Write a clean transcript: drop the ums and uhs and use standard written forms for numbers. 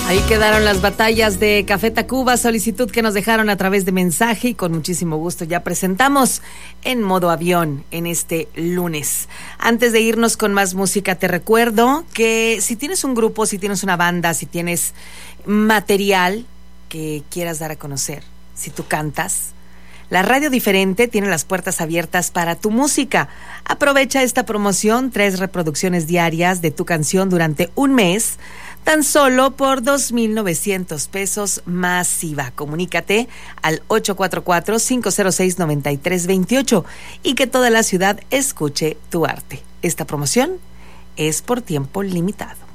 Ahí quedaron las batallas de Café Tacuba, solicitud que nos dejaron a través de mensaje y con muchísimo gusto ya presentamos en modo avión en este lunes. Antes de irnos con más música, te recuerdo que si tienes un grupo, si tienes una banda, si tienes material que quieras dar a conocer, si tú cantas, la Radio Diferente tiene las puertas abiertas para tu música. Aprovecha esta promoción, 3 reproducciones diarias de tu canción durante un mes, tan solo por 2,900 pesos masiva. Comunícate al 844-506-9328 y que toda la ciudad escuche tu arte. Esta promoción es por tiempo limitado.